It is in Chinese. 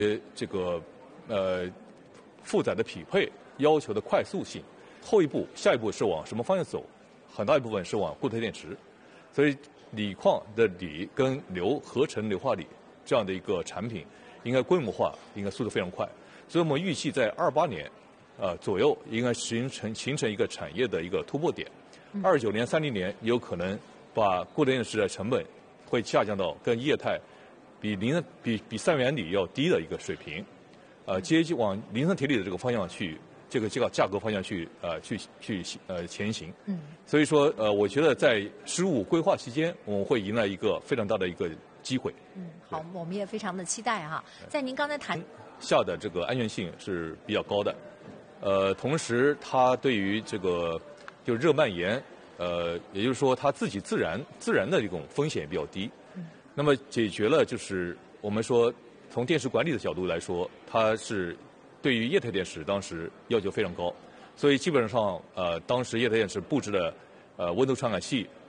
这个负载的匹配要求的快速性，下一步是往什么方向走？很大一部分是往固态电池，所以锂矿的锂跟硫合成硫化锂这样的一个产品，应该规模化，应该速度非常快。所以我们预计在28年左右，应该形成一个产业的一个突破点。29年、30年也有可能把固态电池的成本会下降到跟液态比三元锂要低的一个水平，接近往磷酸铁锂的这个方向去，这个价格方向去前行。所以说我觉得在15规划期间，我们会迎来一个非常大的一个机会。 好，我们也非常的期待哈。在您刚才谈下的这个安全性是比较高的，同时它对于这个就热蔓延，也就是说它自己自然的这种风险也比较低。那么解决了就是我们说从电池管理的角度来说，它是对于液态电池当时要求非常高，所以基本上当时液态电池布置的温度传感器